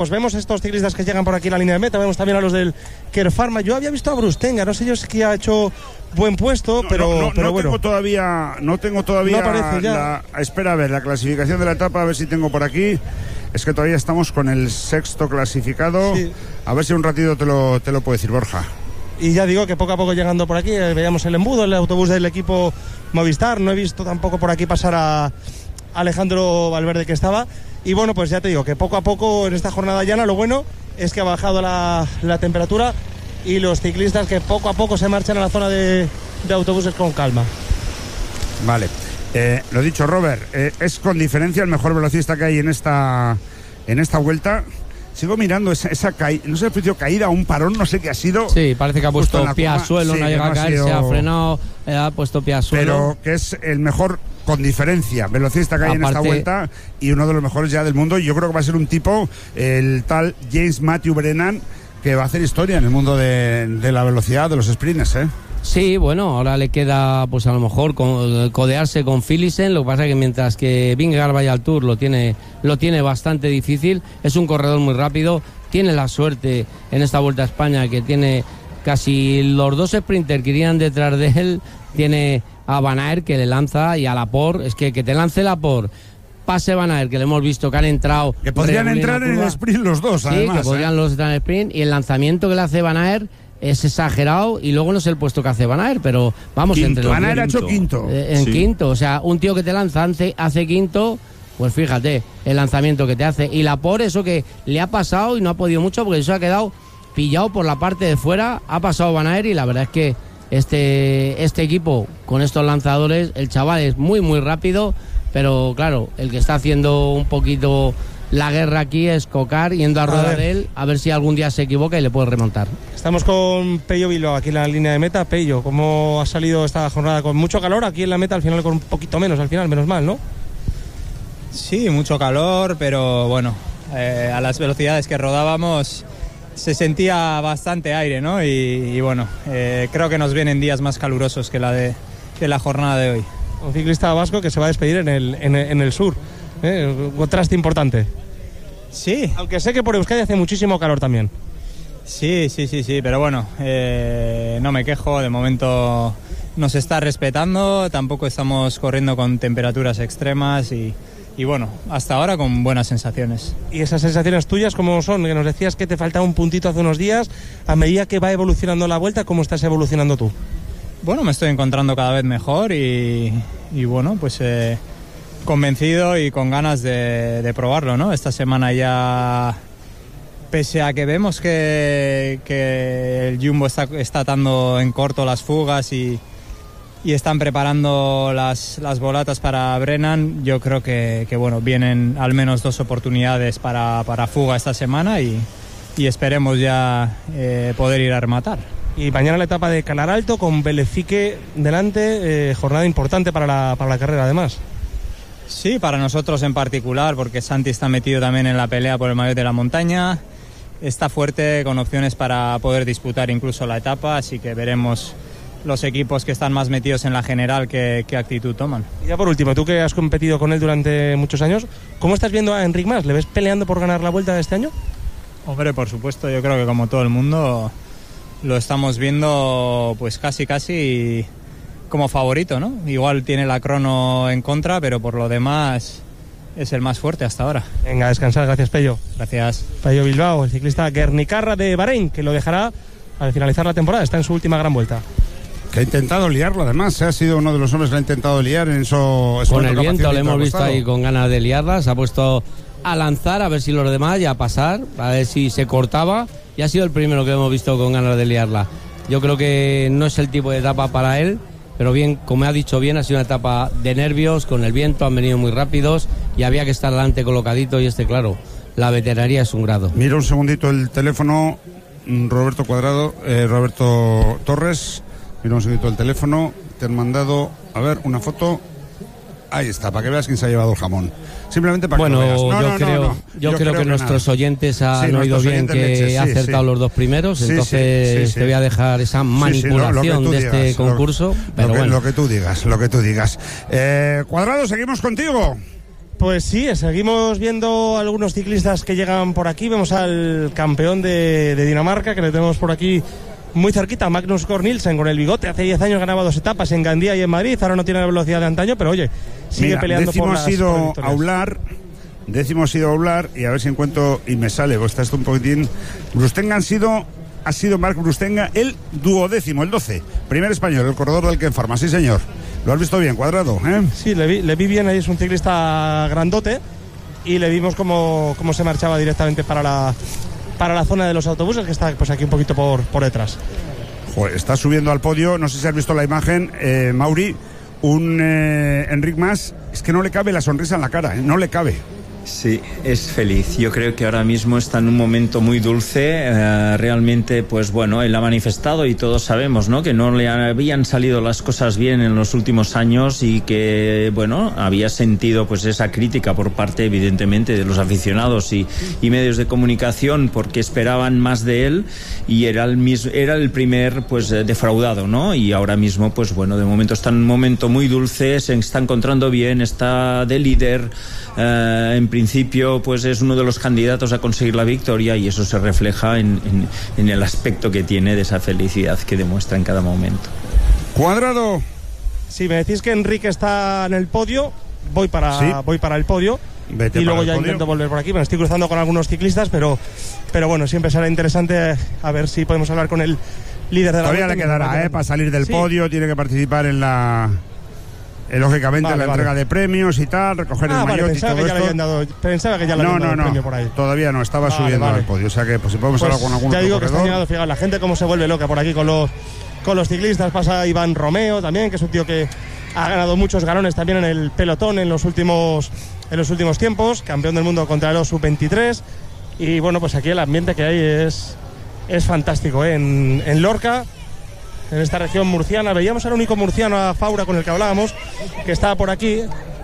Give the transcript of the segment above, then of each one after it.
Pues vemos estos ciclistas que llegan por aquí a la línea de meta, vemos también a los del Care Pharma. Yo había visto a Brustenga, no sé yo si ha hecho buen puesto, pero bueno. No tengo todavía no aparece ya. Espera a ver la clasificación de la etapa, a ver si tengo por aquí. Es que todavía estamos con el sexto clasificado. Sí. A ver si un ratito te lo puedo decir, Borja. Y ya digo que poco a poco llegando por aquí, veíamos el embudo, el autobús del equipo Movistar. No he visto tampoco por aquí pasar a Alejandro Valverde, que estaba. Y bueno, pues ya te digo que poco a poco en esta jornada llana lo bueno es que ha bajado la temperatura y los ciclistas que poco a poco se marchan a la zona de autobuses con calma. Vale, lo dicho, Robert, es con diferencia el mejor velocista que hay en esta vuelta. Sigo mirando esa caída, no sé si ha caída o un parón, no sé qué ha sido. Sí, parece que ha puesto pie al suelo, no ha llegado a caer, se ha frenado, ha puesto pie al suelo. Pero que es el mejor, con diferencia, velocista que hay en esta vuelta y uno de los mejores ya del mundo. Y yo creo que va a ser un tipo, el tal James Matthew Brennan, que va a hacer historia en el mundo de la velocidad, de los sprints, ¿eh? Sí, bueno, ahora le queda pues a lo mejor codearse con Philipsen. Lo que pasa es que mientras que Vingegaard vaya al Tour lo tiene bastante difícil. Es un corredor muy rápido, tiene la suerte en esta Vuelta a España que tiene casi los dos sprinters que irían detrás de él. Tiene a Van Aert que le lanza, y a Laporte, es que te lance Laporte, pase Van Aert, que le hemos visto que han entrado, que podrían entrar en el sprint los dos, además, que podrían los entrar en el sprint, y el lanzamiento que le hace Van Aert es exagerado, y luego no sé el puesto que hace Van Aert, pero vamos, quinto. Entre los Van Aert ha hecho quinto. Quinto, o sea, un tío que te lanza hace quinto, pues fíjate el lanzamiento que te hace. Y Laporte, eso que le ha pasado y no ha podido mucho porque eso ha quedado pillado por la parte de fuera, ha pasado Van Aert, y la verdad es que este equipo con estos lanzadores, el chaval es muy muy rápido, pero claro, el que está haciendo un poquito la guerra aquí es Cocar, yendo a rueda de él, a ver si algún día se equivoca y le puede remontar. Estamos con Pello Bilbao aquí en la línea de meta. Pello, ¿cómo ha salido esta jornada? Con mucho calor aquí en la meta, al final con un poquito menos, al final, menos mal, ¿no? Sí, mucho calor, pero bueno, a las velocidades que rodábamos se sentía bastante aire, ¿no? Y bueno, creo que nos vienen días más calurosos que la jornada de hoy. Un ciclista vasco que se va a despedir en el sur, un contraste importante. Sí. Aunque sé que por Euskadi hace muchísimo calor también. Sí, pero bueno, no me quejo, de momento nos está respetando, tampoco estamos corriendo con temperaturas extremas y bueno, hasta ahora con buenas sensaciones. ¿Y esas sensaciones tuyas cómo son? Que nos decías que te faltaba un puntito hace unos días. A medida que va evolucionando la vuelta, ¿cómo estás evolucionando tú? Bueno, me estoy encontrando cada vez mejor y bueno, pues convencido y con ganas de probarlo, ¿no? Esta semana ya, pese a que vemos que el Jumbo está atando en corto las fugas y están preparando las volatas para Brennan, yo creo que bueno, vienen al menos 2 oportunidades para fuga esta semana y esperemos ya poder ir a rematar. Y mañana la etapa de Calar Alto con Belefique delante, jornada importante para la carrera además. Sí, para nosotros en particular, porque Santi está metido también en la pelea por el maillot de la montaña, está fuerte, con opciones para poder disputar incluso la etapa, así que veremos los equipos que están más metidos en la general qué actitud toman. Y ya por último, tú que has competido con él durante muchos años, ¿cómo estás viendo a Enric Mas? ¿Le ves peleando por ganar la Vuelta de este año? Hombre, por supuesto, yo creo que como todo el mundo lo estamos viendo pues casi como favorito, ¿no? Igual tiene la crono en contra, pero por lo demás es el más fuerte hasta ahora. Venga, a descansar, gracias Pello. Gracias. Pello Bilbao, el ciclista guernicarra de Bahrein, que lo dejará al finalizar la temporada, está en su última gran vuelta. Que ha intentado liarlo, además, ha sido uno de los hombres que ha intentado liar en eso. Con el viento le hemos visto ahí con ganas de liarla, se ha puesto a lanzar a ver si los demás ya a pasar, a ver si se cortaba, y ha sido el primero que hemos visto con ganas de liarla. Yo creo que no es el tipo de etapa para él, pero bien, como ha dicho bien, ha sido una etapa de nervios, con el viento, han venido muy rápidos y había que estar adelante colocadito, y claro, la veteraría es un grado. Mira un segundito el teléfono, Roberto Torres. Mira un segundito el teléfono, te han mandado, a ver, una foto. Ahí está, para que veas quién se ha llevado el jamón. Simplemente para que lo veas. Yo creo que nuestros oyentes han oído bien que ha acertado los dos primeros, entonces te voy a dejar esa manipulación de este concurso. Lo que tú digas. Cuadrado, seguimos contigo. Pues sí, seguimos viendo algunos ciclistas que llegan por aquí. Vemos al campeón de Dinamarca, que le tenemos por aquí muy cerquita, Magnus Cort Nielsen, con el bigote. Hace 10 años ganaba 2 etapas en Gandía y en Madrid. Ahora no tiene la velocidad de antaño, pero oye, sigue peleando por las victorias. Décimo ha sido Aular, y a ver si encuentro y me sale, pues está esto un poquitín. Brustenga ha sido Marc Brustenga el 12º, el 12, primer español, el corredor del Ken Pharma, sí señor. ¿Lo has visto bien, Cuadrado? Sí, le vi bien, ahí es un ciclista grandote, y le vimos cómo se marchaba directamente para la zona de los autobuses, que está pues aquí un poquito por detrás. Joder, está subiendo al podio, no sé si has visto la imagen, Mauri, un Enric Mas, es que no le cabe la sonrisa en la cara, no le cabe. Sí, es feliz. Yo creo que ahora mismo está en un momento muy dulce. Realmente, pues bueno, él ha manifestado, y todos sabemos, ¿no?, que no le habían salido las cosas bien en los últimos años, y que, bueno, había sentido pues esa crítica por parte, evidentemente, de los aficionados y medios de comunicación, porque esperaban más de él, y era el primer pues defraudado, ¿no? Y ahora mismo, pues bueno, de momento está en un momento muy dulce, se está encontrando bien, está de líder. En principio pues es uno de los candidatos a conseguir la victoria, y eso se refleja en el aspecto que tiene, de esa felicidad que demuestra en cada momento. Cuadrado. Si me decís que Enrique está en el podio, voy para el podio. Vete y luego ya intento volver por aquí. Me estoy cruzando con algunos ciclistas, pero bueno, siempre será interesante a ver si podemos hablar con el líder de la Todavía le quedará para salir del podio, tiene que participar en la... lógicamente, la entrega de premios y tal, recoger el maillot y todo esto. Pensaba que ya le habían dado el premio por ahí. Todavía no, estaba subiendo al podio. O sea que pues si podemos hablar con algún ya digo corredor. Que está llegado, fíjate, la gente cómo se vuelve loca por aquí con los ciclistas. Pasa Iván Romeo también, que es un tío que ha ganado muchos galones también en el pelotón en los últimos tiempos, campeón del mundo contra los sub-23. Y bueno, pues aquí el ambiente que hay es fantástico, ¿eh? En Lorca, en esta región murciana. Veíamos al único murciano, a Faura, con el que hablábamos, que estaba por aquí.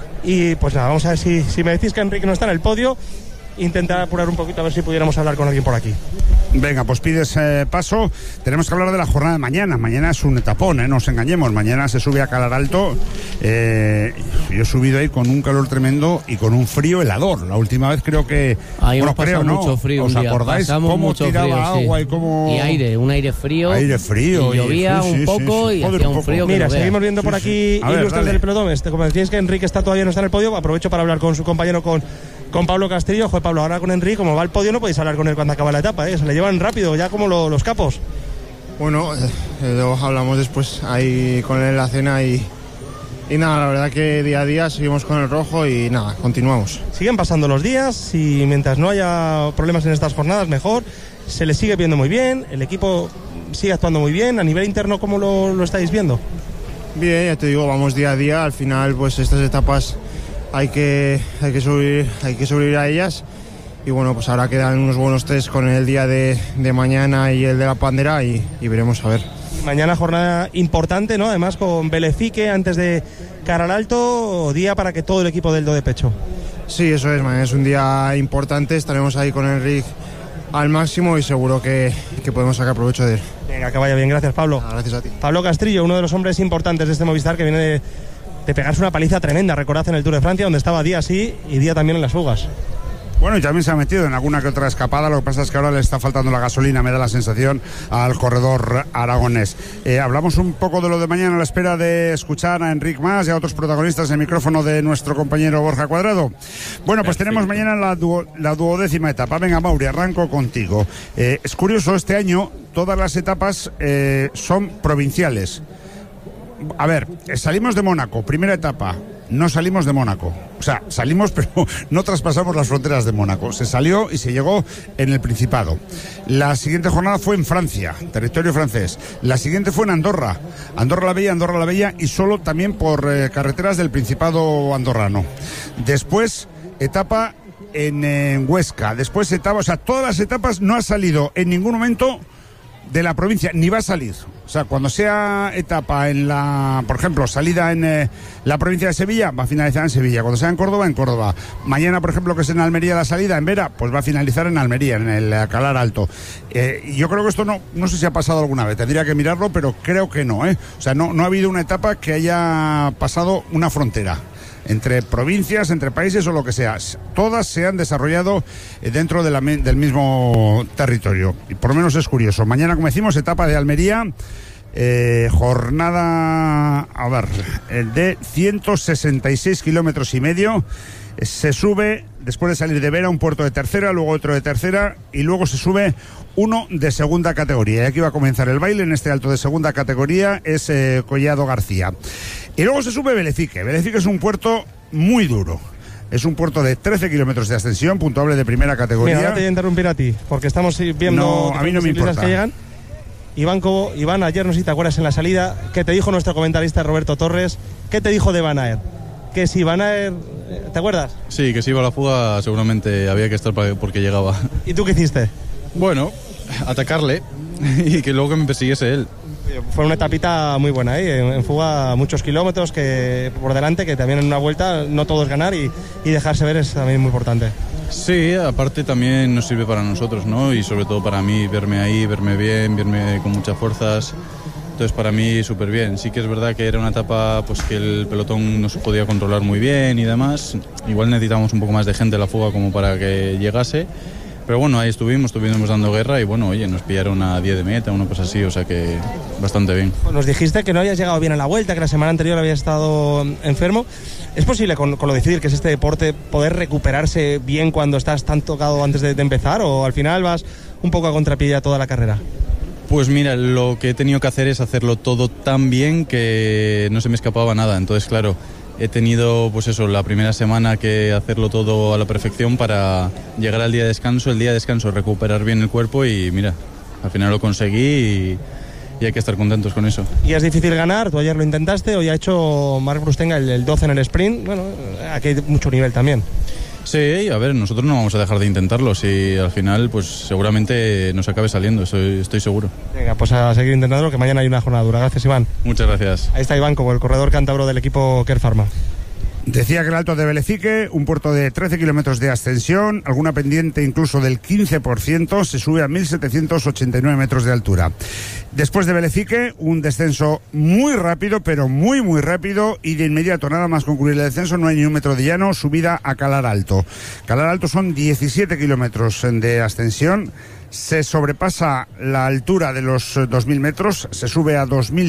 Y pues nada, vamos a ver si me decís que Enrique no está en el podio, intentar apurar un poquito a ver si pudiéramos hablar con alguien por aquí. Venga, pues pides paso. Tenemos que hablar de la jornada de mañana. Mañana es un etapón, no nos engañemos. Mañana se sube a Calar Alto. Yo he subido ahí con un calor tremendo y con un frío helador. La última vez creo que... Ahí hemos pasado mucho frío. ¿Os acordáis cómo tiraba agua y cómo... Y aire, un aire frío. Aire frío. Y llovía un poco y hacía un frío. Mira, seguimos viendo por aquí ilustres del pelotón. Como decíais que Enrique todavía no está en el podio, aprovecho para hablar con su compañero, con Pablo Castillo. Joder, Pablo, ahora con Enrique, como va al podio, no podéis hablar con él cuando acaba la etapa, se le llevan rápido, ya como los capos. Bueno, luego hablamos después ahí con él en la cena y nada, la verdad que día a día seguimos con el rojo y nada, continuamos. Siguen pasando los días y mientras no haya problemas en estas jornadas, mejor. Se le sigue viendo muy bien, el equipo sigue actuando muy bien. A nivel interno, ¿cómo lo estáis viendo? Bien, ya te digo, vamos día a día. Al final, pues estas etapas hay que sobrevivir a ellas. Y bueno, pues ahora quedan unos buenos test con el día de mañana y el de la Pandera y veremos a ver. Mañana jornada importante, ¿no? Además con Belefique antes de Calar Alto, día para que todo el equipo del Do de pecho. Sí, eso es, mañana es un día importante, estaremos ahí con Enrique al máximo y seguro que podemos sacar provecho de él. Venga, que vaya bien, gracias Pablo. Gracias a ti. Pablo Castillo, uno de los hombres importantes de este Movistar, que viene de pegarse una paliza tremenda, recordad, en el Tour de Francia, donde estaba día sí y día también en las fugas. Bueno, y también se ha metido en alguna que otra escapada. Lo que pasa es que ahora le está faltando la gasolina, me da la sensación, al corredor aragonés. Hablamos un poco de lo de mañana a la espera de escuchar a Enric Mas y a otros protagonistas en el micrófono de nuestro compañero Borja Cuadrado. Bueno, pues tenemos mañana la 12ª etapa. Venga, Mauri, arranco contigo. Es curioso, este año todas las etapas son provinciales. A ver, salimos de Mónaco, primera etapa. No salimos de Mónaco, o sea, salimos pero no traspasamos las fronteras de Mónaco, se salió y se llegó en el Principado. La siguiente jornada fue en Francia, territorio francés. La siguiente fue en Andorra la Bella y solo también por carreteras del Principado andorrano. Después etapa en Huesca, después etapa, o sea, todas las etapas no ha salido en ningún momento de la provincia, ni va a salir. O sea, cuando sea etapa por ejemplo, salida en la provincia de Sevilla, va a finalizar en Sevilla. Cuando sea en Córdoba. Mañana, por ejemplo, que es en Almería la salida, en Vera, pues va a finalizar en Almería, en el Calar Alto. Yo creo que esto no sé si ha pasado alguna vez, tendría que mirarlo, pero creo que no, O sea, no ha habido una etapa que haya pasado una frontera. entre provincias, entre países o lo que sea. Todas se han desarrollado dentro de del mismo territorio. Y por lo menos es curioso. Mañana, como decimos, etapa de Almería. Jornada, a ver, de 166 kilómetros y medio. Se sube, después de salir de Vera, un puerto de tercera, luego otro de tercera y luego se sube uno de segunda categoría. Y aquí va a comenzar el baile en este alto de segunda categoría, es Collado García. Y luego se sube Velecique. Velecique es un puerto muy duro. Es un puerto de 13 kilómetros de ascensión, puntuable de primera categoría. Mira, no te voy a interrumpir a ti, porque estamos viendo... No, a mí no me importa. Que llegan. Iván, ayer no sé si te acuerdas en la salida, ¿qué te dijo nuestro comentarista Roberto Torres? ¿Qué te dijo de Van Aert? Que si Van Aert... ¿Te acuerdas? Sí, que si iba a la fuga seguramente había que estar porque llegaba. ¿Y tú qué hiciste? Bueno, atacarle y que luego que me persiguiese él. Fue una etapita muy buena, en fuga muchos kilómetros que por delante, que también en una vuelta no todo es ganar y dejarse ver es también muy importante. Sí, aparte también nos sirve para nosotros, ¿no? Y sobre todo para mí, verme ahí, verme bien, verme con muchas fuerzas. Entonces para mí súper bien. Sí que es verdad que era una etapa pues que el pelotón no se podía controlar muy bien y demás. Igual necesitamos un poco más de gente en la fuga como para que llegase. Pero bueno, ahí estuvimos dando guerra y bueno, oye, nos pillaron a 10 de meta, una cosa así, o sea que bastante bien. Nos dijiste que no habías llegado bien a la vuelta, que la semana anterior habías estado enfermo. ¿Es posible, con lo difícil que es este deporte, poder recuperarse bien cuando estás tan tocado antes de empezar o al final vas un poco a contrapié ya toda la carrera? Pues mira, lo que he tenido que hacer es hacerlo todo tan bien que no se me escapaba nada, entonces claro... He tenido, pues eso, la primera semana que hacerlo todo a la perfección para llegar al día de descanso, recuperar bien el cuerpo y mira, al final lo conseguí y hay que estar contentos con eso. Y es difícil ganar, tú ayer lo intentaste, hoy ha hecho Marc Brustenga el 12 en el sprint, bueno, aquí hay mucho nivel también. Sí, a ver, nosotros no vamos a dejar de intentarlo, si al final pues seguramente nos acabe saliendo, estoy seguro. Venga, pues a seguir intentándolo, que mañana hay una jornada dura. Gracias, Iván. Muchas gracias. Ahí está Iván, como el corredor cántabro del equipo Kern Pharma. Decía que el Alto de Velecique, un puerto de 13 kilómetros de ascensión, alguna pendiente incluso del 15%, se sube a 1.789 metros de altura. Después de Velecique, un descenso muy rápido, pero muy, muy rápido, y de inmediato, nada más concluir el descenso, no hay ni un metro de llano, subida a Calar Alto. Calar Alto son 17 kilómetros de ascensión. Se sobrepasa la altura de los 2.000 metros, se sube a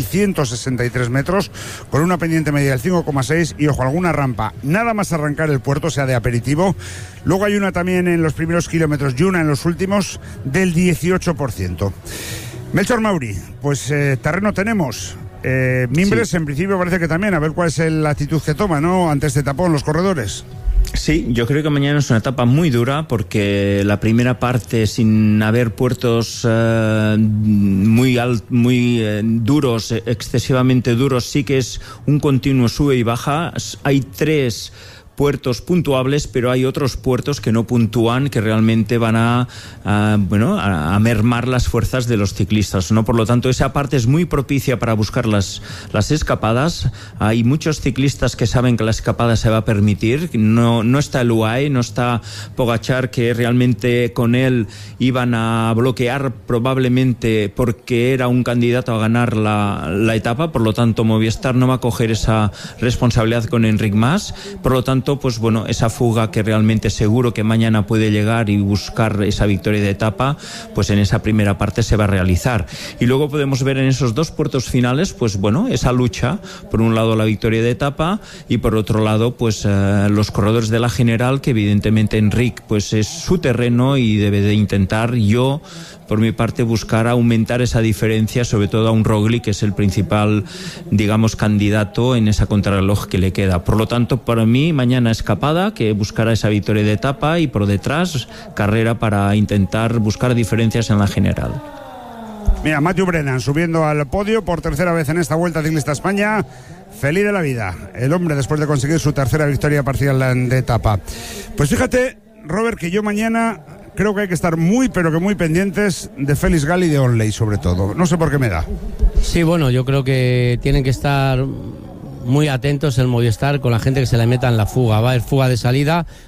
2.163 metros con una pendiente media del 5,6 y ojo, alguna rampa. Nada más arrancar el puerto, sea de aperitivo. Luego hay una también en los primeros kilómetros y una en los últimos del 18%. Melchor Mauri, pues terreno tenemos. Mimbres, sí. En principio parece que también, a ver cuál es la actitud que toma, ¿no? Ante este tapón los corredores. Sí, yo creo que mañana es una etapa muy dura porque la primera parte, sin haber puertos muy duros, excesivamente duros, sí que es un continuo sube y baja. Hay 3 puertos puntuables, pero hay otros puertos que no puntúan, que realmente van a mermar las fuerzas de los ciclistas, ¿no? Por lo tanto, esa parte es muy propicia para buscar las escapadas. Hay muchos ciclistas que saben que la escapada se va a permitir. No está el UAE, no está Pogačar, que realmente con él iban a bloquear probablemente porque era un candidato a ganar la etapa. Por lo tanto, Movistar no va a coger esa responsabilidad con Enric Mas. Por lo tanto, pues bueno, esa fuga que realmente seguro que mañana puede llegar y buscar esa victoria de etapa, pues en esa primera parte se va a realizar. Y luego podemos ver en esos 2 puertos finales, pues bueno, esa lucha, por un lado la victoria de etapa y por otro lado, pues los corredores de la general, que evidentemente Enric, pues es su terreno y debe de intentar, yo por mi parte, buscar aumentar esa diferencia, sobre todo a un Roglic, que es el principal, digamos, candidato en esa contrarreloj que le queda. Por lo tanto, para mí, mañana escapada, que buscará esa victoria de etapa, y por detrás, carrera para intentar buscar diferencias en la general. Mira, Matthew Brennan subiendo al podio por tercera vez en esta Vuelta Ciclista España. Feliz de la vida, el hombre, después de conseguir su tercera victoria parcial de etapa. Pues fíjate, Robert, que yo mañana creo que hay que estar muy, pero que muy pendientes de Félix Gal y de Onley, sobre todo. No sé por qué me da. Sí, bueno, yo creo que tienen que estar muy atentos el Movistar con la gente que se le meta en la fuga. Va a haber fuga de salida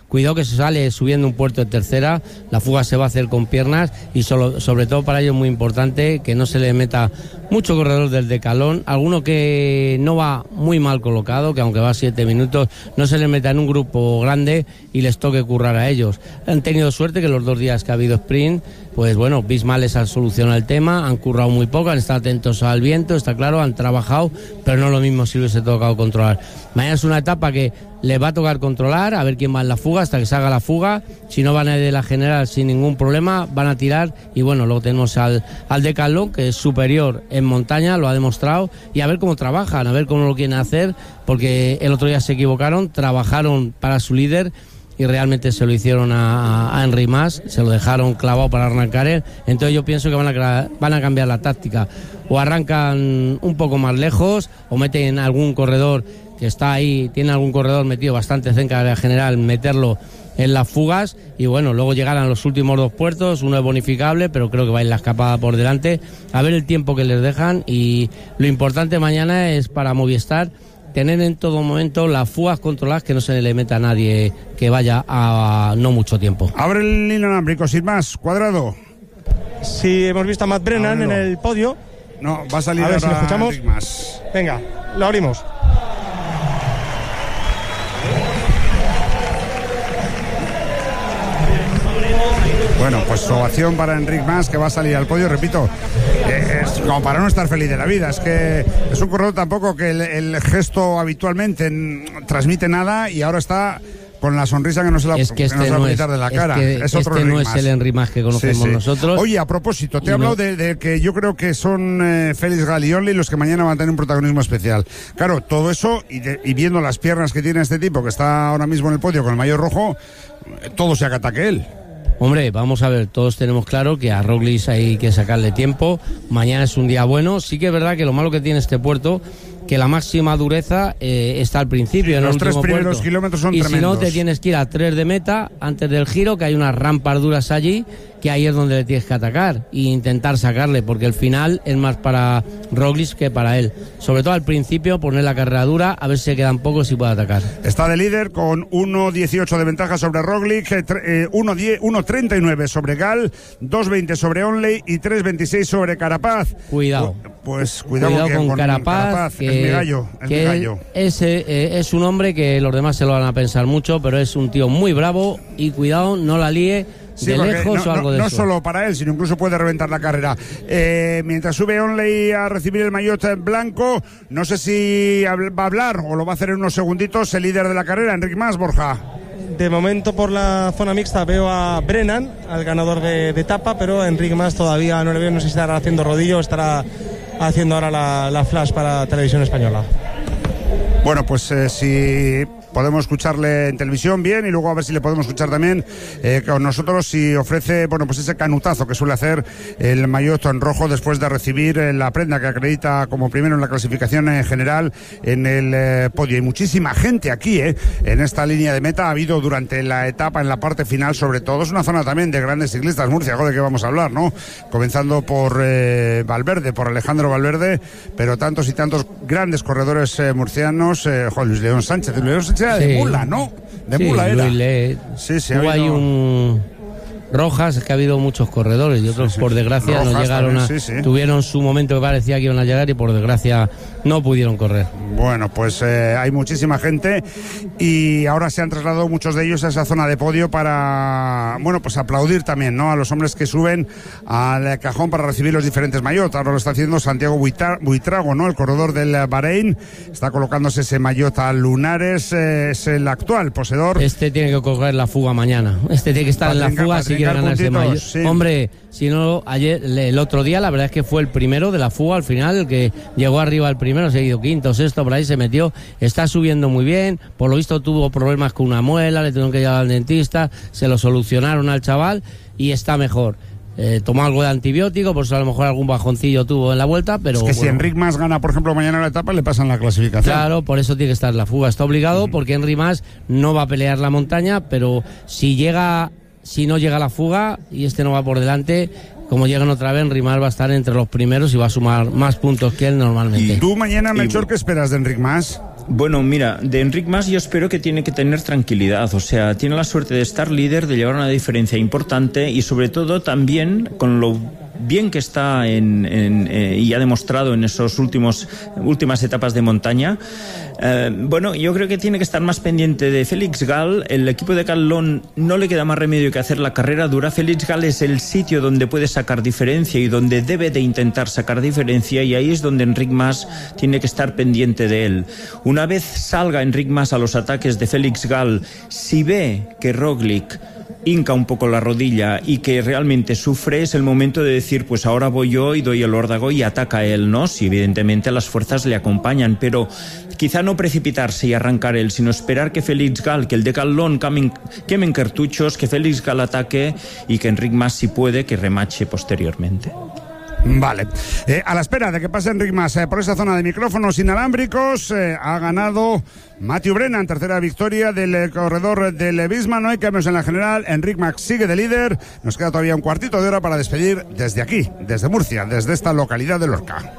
cuidado que se sale subiendo un puerto de tercera, la fuga se va a hacer con piernas y sobre todo para ellos es muy importante que no se le meta mucho corredor del decalón, alguno que no va muy mal colocado, que aunque va 7 minutos, no se le meta en un grupo grande y les toque currar a ellos. Han tenido suerte que los 2 días que ha habido sprint, pues bueno, Bismarck les ha solucionado el tema, han currado muy poco, han estado atentos al viento, está claro, han trabajado, pero no es lo mismo si hubiese tocado controlar. Mañana es una etapa que les va a tocar controlar, a ver quién va en la fuga hasta que se haga la fuga. Si no van a ir de la general sin ningún problema, van a tirar. Y bueno, luego tenemos al Decathlon, que es superior en montaña, lo ha demostrado. Y a ver cómo trabajan, a ver cómo lo quieren hacer, porque el otro día se equivocaron, trabajaron para su líder y realmente se lo hicieron a Enric Mas, se lo dejaron clavado para arrancar él. Entonces yo pienso que van a cambiar la táctica. O arrancan un poco más lejos, o meten algún corredor que está ahí, tiene algún corredor metido bastante cerca de la general, meterlo en las fugas, y bueno, luego llegarán los últimos 2 puertos, uno es bonificable, pero creo que va a ir la escapada por delante, a ver el tiempo que les dejan. Y lo importante mañana es para Movistar tener en todo momento las fugas controladas, que no se le meta a nadie que vaya a no mucho tiempo. Abre el inalámbrico, sin más, Cuadrado. Sí, hemos visto a Matt Brennan en el podio. No, va a salir a ver ahora si lo escuchamos. Enric Mas. Venga, lo abrimos. Bueno, pues ovación para Enric Mas, que va a salir al podio, repito, es como para no estar feliz de la vida. Es que es un corredor tampoco que el gesto habitualmente transmite nada, y ahora está con la sonrisa que no se la, es que este no se quitar de la cara. Es otro Enric no Mas. Es el Enric Mas que conocemos nosotros. Oye, a propósito, te he hablado de que yo creo que son Félix Gal y Onley los que mañana van a tener un protagonismo especial. Claro, todo eso y viendo las piernas que tiene este tipo, que está ahora mismo en el podio con el maillot rojo, todo se acata que él. Hombre, vamos a ver, todos tenemos claro que a Roglic hay que sacarle tiempo. Mañana es un día bueno. Sí que es verdad que lo malo que tiene este puerto, que la máxima dureza está al principio, en los el 3 último primeros puerto. kilómetros son y tremendos. Si no, te tienes que ir a 3 de meta antes del giro, que hay unas rampas duras allí, que ahí es donde le tienes que atacar e intentar sacarle, porque el final es más para Roglic que para él. Sobre todo al principio, poner la carrera dura, a ver si se quedan pocos y puede atacar. Está de líder con 1.18 de ventaja sobre Roglic, 1.39 sobre Gal, 2.20 sobre Onley y 3.26 sobre Carapaz. Cuidado. Pues cuidado con Carapaz, que es mi gallo. Es un hombre que los demás se lo van a pensar mucho, pero es un tío muy bravo, y cuidado, no la líe. Sí, de lejos o algo de no eso. solo para él, sino incluso puede reventar la carrera. Mientras sube Onley a recibir el maillot blanco, no sé si va a hablar o lo va a hacer en unos segunditos el líder de la carrera, Enric Mas, Borja. De momento por la zona mixta veo a Brennan, al ganador de etapa, pero a Enric Mas todavía no le veo, no sé si estará haciendo rodillo, estará haciendo ahora la flash para Televisión Española. Bueno, pues si podemos escucharle en televisión bien, y luego a ver si le podemos escuchar también con nosotros, si ofrece, bueno, pues ese canutazo que suele hacer el maillot en rojo después de recibir la prenda que acredita como primero en la clasificación general en el podio. Hay muchísima gente aquí, en esta línea de meta. Ha habido durante la etapa, en la parte final sobre todo. Es una zona también de grandes ciclistas, Murcia, de qué vamos a hablar, ¿no? Comenzando por Valverde, por Alejandro Valverde, pero tantos y tantos grandes corredores murcianos. Luis León Sánchez era de Mula, ¿no? De Mula era. Hubo ahí un Rojas, es que ha habido muchos corredores y otros por desgracia Rojas no llegaron también, tuvieron su momento que parecía que iban a llegar y por desgracia no pudieron correr. Bueno, pues hay muchísima gente y ahora se han trasladado muchos de ellos a esa zona de podio para, bueno, pues aplaudir también, ¿no?, a los hombres que suben al cajón para recibir los diferentes maillot. Ahora lo está haciendo Santiago Buitrago, ¿no?, el corredor del Bahrein, está colocándose ese maillot a lunares, es el actual poseedor. Este tiene que coger la fuga mañana, este tiene que estar en la fuga si quiere ganar ese maillot. Sí. Hombre, si no, ayer, el otro día la verdad es que fue el primero de la fuga al final, el que llegó arriba el primero, seguido quinto, sexto, por ahí se metió, está subiendo muy bien, por lo visto tuvo problemas con una muela, le tuvieron que llevar al dentista, se lo solucionaron al chaval y está mejor. Tomó algo de antibiótico, por eso a lo mejor algún bajoncillo tuvo en la vuelta, pero es que bueno, si Enric Mas gana, por ejemplo, mañana la etapa, le pasan la clasificación. Claro, por eso tiene que estar en la fuga, está obligado, porque Enric Mas no va a pelear la montaña, pero si no llega a la fuga y este no va por delante, como llegan otra vez, Enric Mas va a estar entre los primeros y va a sumar más puntos que él normalmente. ¿Y tú mañana, Melchor, qué esperas de Enric Mas? Bueno, mira, de Enric Mas yo espero que tiene que tener tranquilidad, o sea, tiene la suerte de estar líder, de llevar una diferencia importante y sobre todo también con lo bien que está y ha demostrado en esas últimas etapas de montaña. Bueno, yo creo que tiene que estar más pendiente de Félix Gall. El equipo de Caldón no le queda más remedio que hacer la carrera dura. Félix Gall es el sitio donde puede sacar diferencia y donde debe de intentar sacar diferencia, y ahí es donde Enric Mas tiene que estar pendiente de él. Una vez salga Enric Mas a los ataques de Félix Gall, si ve que Roglic hinca un poco la rodilla y que realmente sufre, es el momento de decir, pues ahora voy yo y doy el órdago y ataca a él, ¿no? Si evidentemente las fuerzas le acompañan, pero quizá no precipitarse y arrancar él, sino esperar que Félix Gall, que el Decathlon quemen cartuchos, que Félix Gall ataque y que Enric Mas, si puede, que remache posteriormente. Vale. A la espera de que pase Enric Mas por esa zona de micrófonos inalámbricos, ha ganado Mathieu Brennan, tercera victoria del corredor del Visma. No hay cambios en la general. Enric Mas sigue de líder. Nos queda todavía un cuartito de hora para despedir desde aquí, desde Murcia, desde esta localidad de Lorca.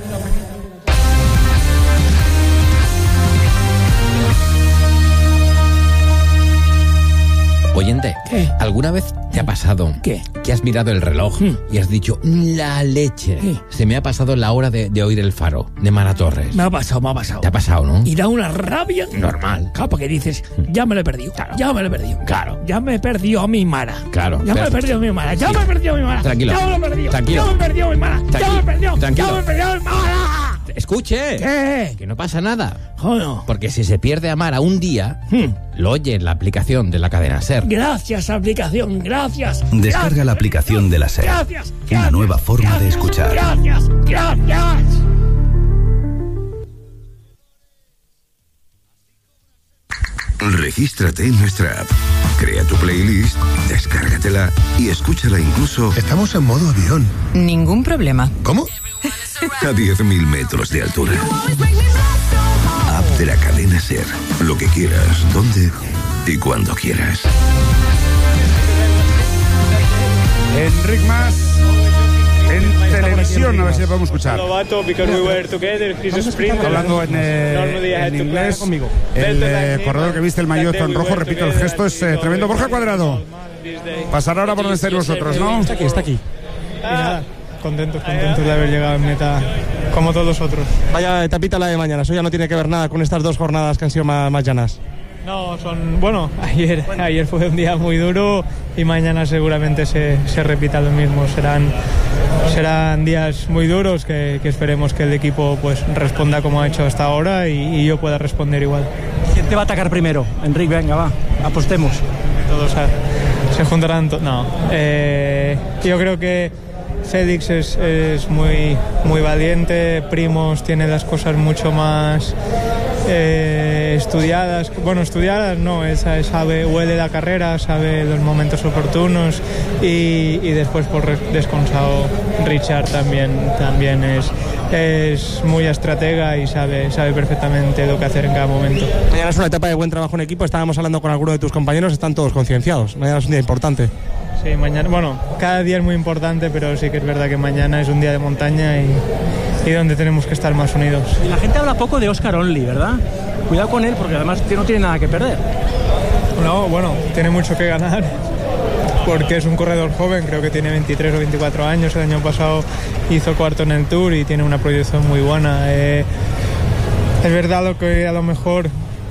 Oyente, ¿qué? ¿Alguna vez te ha pasado ¿qué? Que has mirado el reloj y has dicho, la leche? ¿Qué? Se me ha pasado la hora de oír el faro de Mara Torres. Me ha pasado. ¿Te ha pasado, no? Y da una rabia. Normal. Claro, porque dices, ya me lo he perdido. Claro. Ya me lo he perdido. Claro. Ya me he perdido a mi Mara. Claro. Ya me he perdido a mi Mara. Ya me he perdido a mi Mara. Tranquilo. Ya me lo he perdido. Tranquilo. Ya me he perdido a mi Mara. Ya me he perdido. Tranquilo. Ya me he perdido a mi Mara. Escuche. ¿Qué? Que no pasa nada. Joder. Porque si se pierde a Mara un día, lo oye en la aplicación de la cadena SER. Gracias, aplicación. Gracias. Descarga gracias. la aplicación de la SER. Gracias. Una nueva forma de escuchar. Gracias. Regístrate en nuestra app. Crea tu playlist, descárgatela y escúchala incluso. Estamos en modo avión. Ningún problema. ¿Cómo? A 10.000 metros de altura. App de la cadena SER. Lo que quieras, donde y cuando quieras. Enric Mas en televisión, a ver si le podemos escuchar. Hablando en inglés, el corredor que viste el maillot en rojo, repito, el gesto es tremendo. Borja Cuadrado, pasará ahora por donde estáis vosotros, ¿no? Está aquí. Y nada, contentos de haber llegado en meta como todos los otros. Vaya etapita la de mañana, eso ya no tiene que ver nada con estas dos jornadas que han sido más llanas. No, ayer fue un día muy duro y mañana seguramente se repita lo mismo. Serán días muy duros que esperemos que el equipo pues responda como ha hecho hasta ahora y yo pueda responder igual. ¿Quién te va a atacar primero? Enric, venga, va, apostemos. Todos se juntarán. Yo creo que Félix es muy valiente, Primoz tiene las cosas mucho más estudiadas. Bueno, estudiadas no, huele la carrera, sabe los momentos oportunos y después por descansado Richard también es muy estratega y sabe perfectamente lo que hacer en cada momento. Mañana es una etapa de buen trabajo en equipo, estábamos hablando con alguno de tus compañeros, están todos concienciados, mañana es un día importante. Sí, mañana, cada día es muy importante, pero sí que es verdad que mañana es un día de montaña y donde tenemos que estar más unidos. La gente habla poco de Oscar Onley, ¿verdad? Cuidado con él porque además no tiene nada que perder. No, tiene mucho que ganar porque es un corredor joven, creo que tiene 23 o 24 años, el año pasado hizo cuarto en el Tour y tiene una proyección muy buena. Es verdad lo que a lo mejor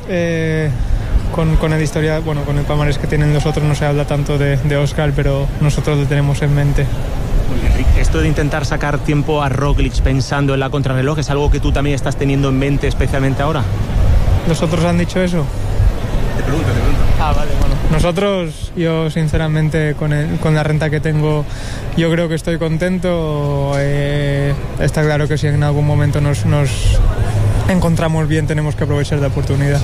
con el historial, con el palmarés que tienen los otros no se habla tanto de Oscar, pero nosotros lo tenemos en mente. Enrique, esto de intentar sacar tiempo a Roglic pensando en la contrarreloj es algo que tú también estás teniendo en mente especialmente ahora. ¿Los otros han dicho eso? Te pregunto. Vale, nosotros, yo sinceramente con la renta que tengo, yo creo que estoy contento. Está claro que si en algún momento nos encontramos bien tenemos que aprovechar la oportunidad.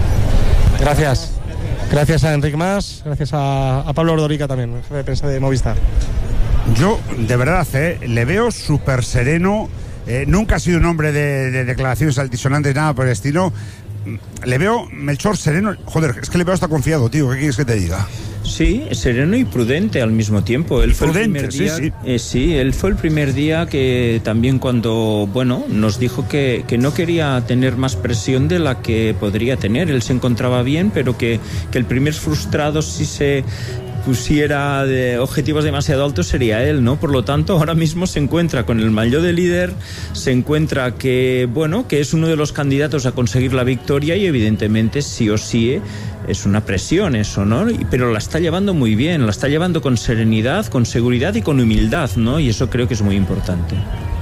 Gracias a Enric Mas, gracias a Pablo Ordorica también, jefe de prensa de Movistar. Yo, de verdad, le veo súper sereno. Nunca ha sido un hombre de declaraciones altisonantes, nada por el estilo. Le veo Melchor sereno. Joder, es que le veo hasta confiado, tío. ¿Qué quieres que te diga? Sí, sereno y prudente al mismo tiempo. Él fue prudente, el primer día, sí. Sí, él fue el primer día que también cuando, nos dijo que no quería tener más presión de la que podría tener. Él se encontraba bien, pero que el primer frustrado si se pusiera de objetivos demasiado altos sería él, ¿no? Por lo tanto, ahora mismo se encuentra con el maillot de líder, se encuentra que es uno de los candidatos a conseguir la victoria y evidentemente sí o sí es una presión eso, ¿no? Pero la está llevando muy bien, la está llevando con serenidad, con seguridad y con humildad, ¿no? Y eso creo que es muy importante.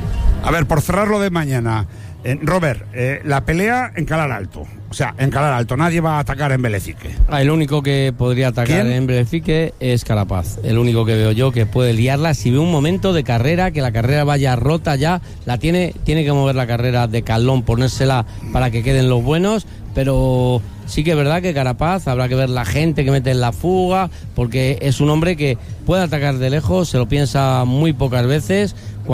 A ver, por cerrar lo de mañana, Robert, la pelea en Calar Alto. O sea, en Calar Alto, nadie va a atacar en Velecique. El único que podría atacar en Velecique es Carapaz. El único que veo yo que puede liarla si ve un momento de carrera, que la carrera vaya rota ya, tiene que mover la carrera de Calón, ponérsela para que queden los buenos, pero sí que es verdad que Carapaz habrá que ver la gente que mete en la fuga, porque es un hombre que puede atacar de lejos, se lo piensa muy pocas veces,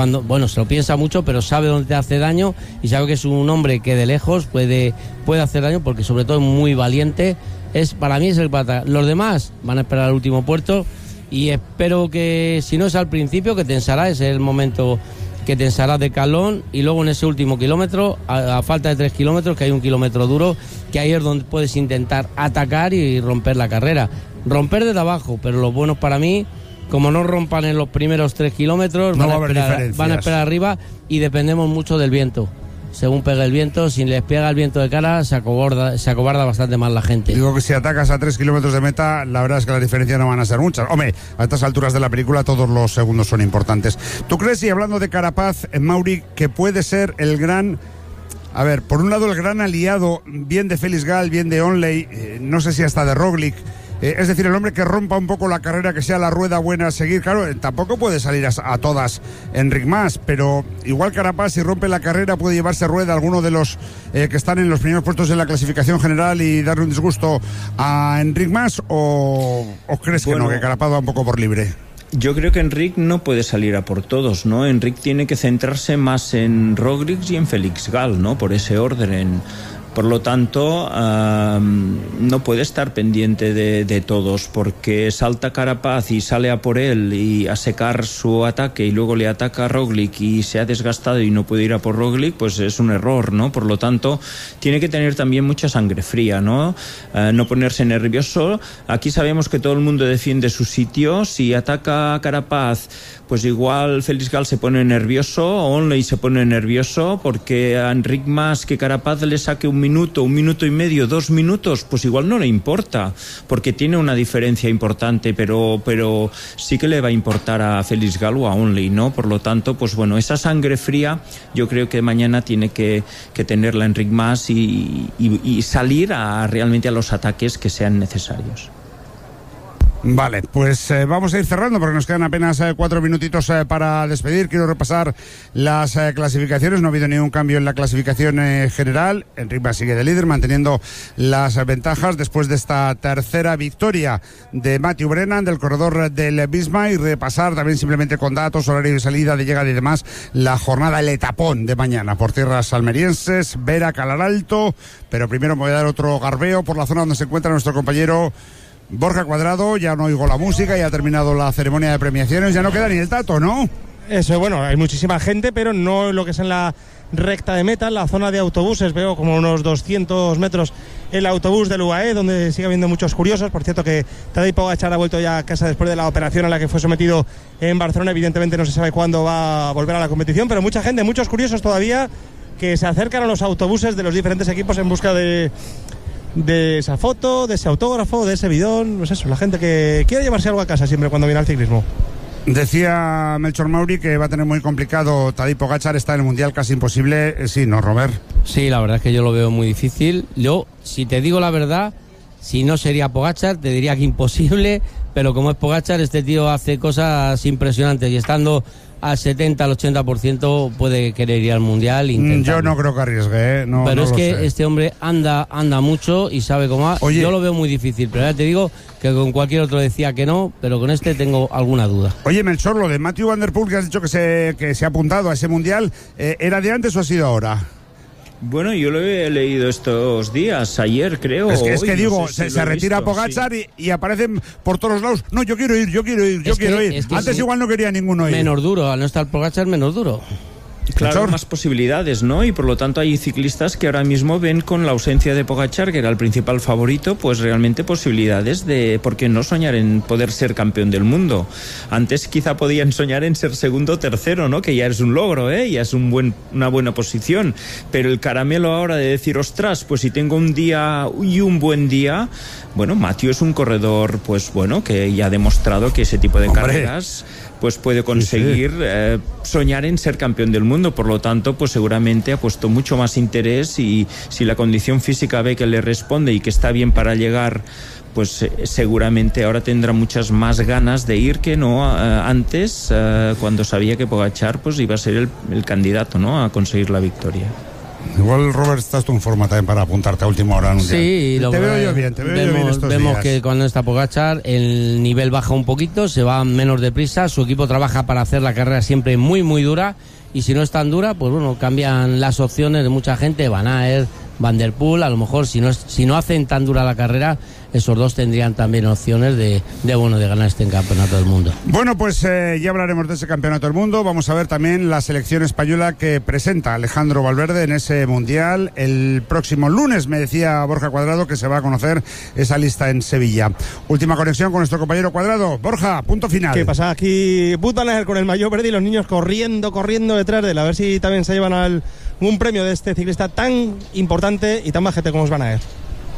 se lo piensa mucho, pero sabe dónde te hace daño y sabe que es un hombre que de lejos puede hacer daño, porque sobre todo es muy valiente. Para mí es el pata. Los demás van a esperar al último puerto y espero que, si no es al principio, que tensará, es el momento que tensará de Calón, y luego en ese último kilómetro, a falta de 3 kilómetros, que hay un kilómetro duro, que ahí es donde puedes intentar atacar y romper la carrera. Romper desde abajo, pero los buenos para mí, como no rompan en los primeros 3 kilómetros, van a esperar arriba, y dependemos mucho del viento. Según pega el viento, si les pega el viento de cara, se acobarda bastante más la gente. Digo que si atacas a 3 kilómetros de meta, la verdad es que las diferencias no van a ser muchas. Hombre, a estas alturas de la película todos los segundos son importantes. ¿Tú crees, y hablando de Carapaz, Mauri, que puede ser el gran... A ver, por un lado el gran aliado, bien de Félix Gall, bien de Onley, no sé si hasta de Roglic, es decir, el hombre que rompa un poco la carrera, que sea la rueda buena a seguir? Claro, tampoco puede salir a todas Enric Mas, pero igual Carapaz, si rompe la carrera, puede llevarse rueda a alguno de los que están en los primeros puestos de la clasificación general y darle un disgusto a Enric Mas, o crees que no, que Carapaz va un poco por libre? Yo creo que Enric no puede salir a por todos, ¿no? Enric tiene que centrarse más en Roglic y en Félix Gall, ¿no? Por ese orden. Por lo tanto, no puede estar pendiente de todos, porque salta Carapaz y sale a por él y a secar su ataque, y luego le ataca a Roglic y se ha desgastado y no puede ir a por Roglic, pues es un error, ¿no? Por lo tanto, tiene que tener también mucha sangre fría, ¿no? No ponerse nervioso. Aquí sabemos que todo el mundo defiende su sitio. Si ataca a Carapaz, pues igual Félix Gall se pone nervioso, Onley se pone nervioso, porque a Enric Mas que Carapaz le saque un minuto y medio, 2 minutos, pues igual no le importa, porque tiene una diferencia importante, pero sí que le va a importar a Félix Gall o a Onley, ¿no? Por lo tanto, pues bueno, esa sangre fría yo creo que mañana tiene que tenerla Enric Mas y salir realmente a los ataques que sean necesarios. Vale, pues vamos a ir cerrando porque nos quedan apenas 4 minutitos para despedir. Quiero repasar las clasificaciones. No ha habido ningún cambio en la clasificación general. Enric Mas sigue de líder, manteniendo las ventajas después de esta tercera victoria de Matthew Brennan, del corredor del Bisma, y repasar también simplemente con datos, horario de salida, de llegada y demás, la jornada, el etapón de mañana por tierras almerienses, Vera, Calar Alto. Pero primero me voy a dar otro garbeo por la zona donde se encuentra nuestro compañero Borja Cuadrado. Ya no oigo la música, ya ha terminado la ceremonia de premiaciones, ya no queda ni el tato, ¿no? Eso, bueno, hay muchísima gente, pero no lo que es en la recta de meta, en la zona de autobuses. Veo como unos 200 metros el autobús del UAE, donde sigue habiendo muchos curiosos. Por cierto, que Tadej Pogačar ha vuelto ya a casa después de la operación a la que fue sometido en Barcelona. Evidentemente no se sabe cuándo va a volver a la competición, pero mucha gente, muchos curiosos todavía, que se acercan a los autobuses de los diferentes equipos en busca de esa foto, de ese autógrafo, de ese bidón. Pues eso, la gente que quiere llevarse algo a casa siempre cuando viene al ciclismo. Decía Melchor Mauri que va a tener muy complicado Tadej Pogačar, está en el Mundial casi imposible. Sí, ¿no, Robert? Sí, la verdad es que yo lo veo muy difícil. Yo, si te digo la verdad, si no sería Pogačar, te diría que imposible, pero como es Pogačar, este tío hace cosas impresionantes, y estando al 70, al 80% puede querer ir al Mundial. Yo no creo que arriesgue, no. Pero no es que sé. Este hombre anda mucho y sabe cómo va. Oye, yo lo veo muy difícil, pero ya te digo que con cualquier otro decía que no, pero con este tengo alguna duda. Oye, Melchor, lo de Mathieu van der Poel, que has dicho que se ha apuntado a ese Mundial, ¿era de antes o ha sido ahora? Bueno, yo lo he leído estos días, ayer creo. Es que hoy, digo, no sé si se lo he retira visto, Pogačar sí. y aparecen por todos lados. No, yo quiero ir. Es que Antes sí, igual no quería ninguno ir. menos duro, al no estar Pogačar, menos duro. Claro, más posibilidades, ¿no? Y por lo tanto hay ciclistas que ahora mismo ven con la ausencia de Pogačar, que era el principal favorito, pues realmente posibilidades de, ¿por qué no soñar en poder ser campeón del mundo? Antes quizá podían soñar en ser segundo o tercero, ¿no? Que ya es un logro, ya es una buena posición. Pero el caramelo ahora de decir, ostras, pues si tengo un día y un buen día, bueno, Mathieu es un corredor, pues bueno, que ya ha demostrado que ese tipo de carreras pues puede conseguir soñar en ser campeón del mundo. Por lo tanto, pues seguramente ha puesto mucho más interés, y si la condición física ve que le responde y que está bien para llegar, pues seguramente ahora tendrá muchas más ganas de ir que no antes, cuando sabía que Pogačar pues iba a ser el candidato, ¿no?, a conseguir la victoria. Igual, Robert, estás tú en forma también para apuntarte a última hora. Sí, te veo yo bien, vemos que cuando está Pogačar el nivel baja un poquito, se va menos deprisa, su equipo trabaja para hacer la carrera siempre muy muy dura, y si no es tan dura, pues bueno, cambian las opciones de mucha gente, Van Aert, Van der Poel, a lo mejor si no hacen tan dura la carrera, esos dos tendrían también opciones de ganar este campeonato del mundo. Bueno, pues ya hablaremos de ese campeonato del mundo. Vamos a ver también la selección española que presenta Alejandro Valverde en ese mundial. El próximo lunes, me decía Borja Cuadrado, que se va a conocer esa lista en Sevilla. Última conexión con nuestro compañero Cuadrado. Borja, punto final. ¿Qué pasa? Aquí Wout van Aert con el maillot verde y los niños corriendo detrás de él, a ver si también se llevan un premio de este ciclista tan importante y tan majete como es Van Aert.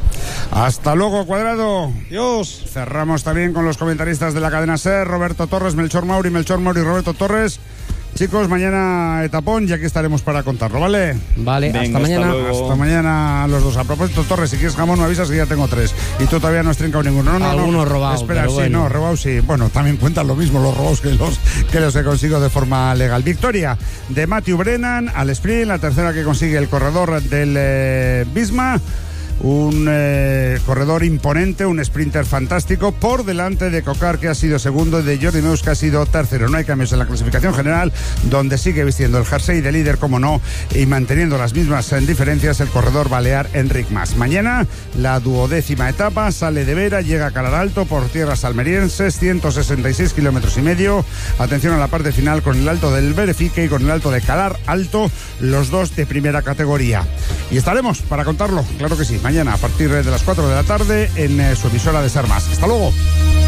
Hasta luego, Cuadrado. Dios. Cerramos también con los comentaristas de la cadena SER, Roberto Torres, Melchor Mauri, Roberto Torres. Chicos, mañana etapón y aquí estaremos para contarlo, ¿vale? Vale, venga, hasta mañana. Hasta mañana los dos. A propósito, Torres, si quieres jamón me avisas que ya tengo 3. Y tú todavía no has trincado ninguno. No, algunos robados. Espera, sí, bueno. no, robados sí. Bueno, también cuentan lo mismo los robados que los que consigo de forma legal. Victoria de Mathieu Brennan al sprint, la tercera que consigue el corredor del Visma. Un corredor imponente, un sprinter fantástico, por delante de Cocar, que ha sido segundo, y de Jordi Meus, que ha sido tercero. No hay cambios en la clasificación general, donde sigue vistiendo el jersey de líder, como no, y manteniendo las mismas diferencias el corredor balear Enric Mas. Mañana la 12ª etapa sale de Vera, llega a Calar Alto por tierras almerienses, 166 kilómetros y medio. Atención a la parte final con el Alto del Berefique y con el Alto de Calar Alto, los dos de primera categoría. Y estaremos para contarlo, claro que sí, mañana a partir de las 4 de la tarde en su emisora de Ser Más. Hasta luego.